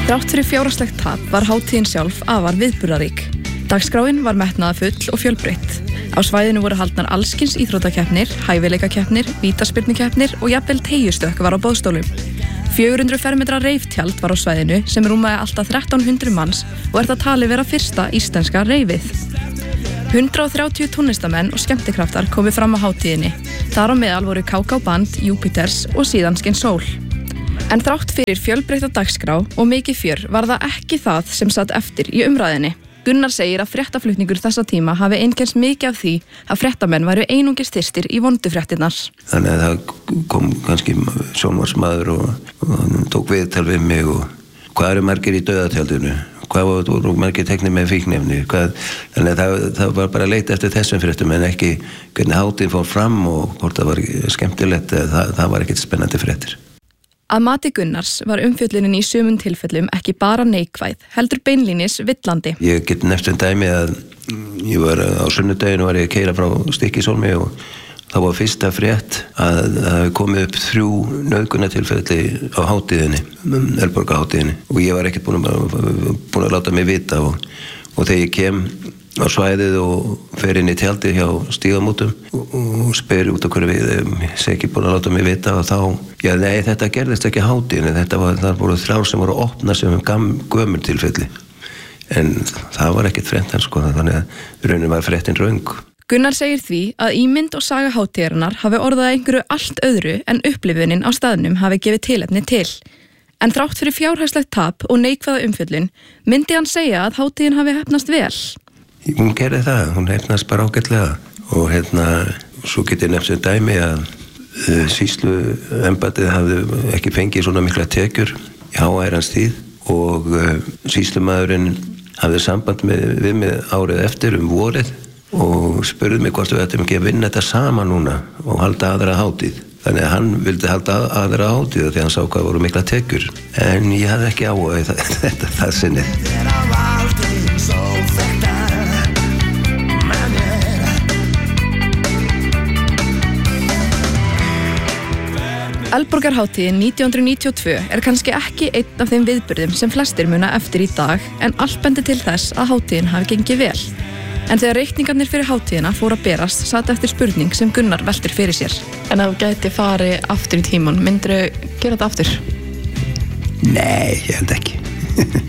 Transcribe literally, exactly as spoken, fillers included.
Þrátt fyrir fjárhagslegt tap var hátíðin sjálf afar viðburðarík. Dagskráin var metnaðarfull og fjölbreytt. Á svæðinu voru haldnar allskyns íþróttakeppnir, hæfileikakeppnir, vítaspyrnukeppnir og jafnvel teygjustökk var á boðstólum. fjögur hundruð fermetra reiftjald var á svæðinu sem rúmaði alltaf þrettán hundruð manns og er það talið vera fyrsta íslenska reifið. hundrað og þrjátíu tónlistamenn og skemmtikraftar komu fram á hátíðinni. Þar á meðal voru K K Band, Júpiters og síðan Skein Sól. En þrátt fyrir fjölbreytta dagskrá og mikið fjör var það ekki það sem satt eftir í umræðinni. Gunnar segir að fréttaflutningur þessa tíma hafi einkennst mikið af því að fréttamenn væru einungis þyrstir í vondu fréttirnar. Þannig að það kom kannski sjónvarpsmaður og, og hann tók viðtal við mig og hvað eru margir í dauðatjaldinu? Hvað voru margir teknir með fíknefni? Hvað, þannig að það, það var bara að leita eftir þessum fréttum en ekki hvernig hátíðin fór fram og hvort það var skemmtilegt, það, það var ekkert spennandi fréttir. Að mati Gunnars var umfjöllunin í sumum tilfellum ekki bara neikvæð, heldur beinlínis villandi. Ég get nefnt um dæmi að ég var á sunnudaginu var ég að keyra frá Stykkishólmi og þá var fyrsta frétt að það hefði komið upp þrjú nauðgunartilfelli á hátíðinni, Eldborgarhátíðinni og ég var ekkert búin að, búin að láta mig vita og, og þegar ég kem á svæðið og fer inn í tjaldi hjá Stígamótum og, og spyr út á hverju við, ég sé ekki búin að láta mig vita og þá, já nei þetta gerðist ekki á hátíðinni, þetta var, það voru þrjár sem voru að opna sem gömul tilfelli en það var ekkert fréttan sko, þannig að raunin var fréttin röng. Gunnar segir því að ímynd og saga hátíðarinnar hafi orðað einhverju allt öðru en upplifunin á staðnum hafi gefið tilefni til. En þrátt fyrir fjárhagslegt tap og neikvæða umfjöllun myndi hann segja að hátíðin hafi heppnast vel. Hún gerði það, hún heppnast bara ágætlega og hérna, svo getið nefnt sem dæmi að uh, sýslu embættið hafði ekki fengið svona mikla tekjur í háærans tíð og uh, sýslumaðurinn hafði samband með, við mig árið eftir um vorið og spurði mig hvort við ættum ekki að vinna þetta saman núna og halda aðra hátíð. Þannig að hann vildi halda aðra hátíð þegar hann sá hvað voru mikla tekjur. En ég hafði ekki áhuga þetta það sinnið. Eldborgarhátíðin nítján hundruð níutíu og tvö er kannski ekki einn af þeim viðburðum sem flestir muna eftir í dag en allt bendir til þess að hátíðin hafi gengið vel. En þegar reikningarnir fyrir hátíðina fóru að berast sat eftir spurning sem Gunnar veltir fyrir sér. En ef þú gæti farið aftur í tímann, myndirðu gera þetta aftur? Nei, ég held ekki.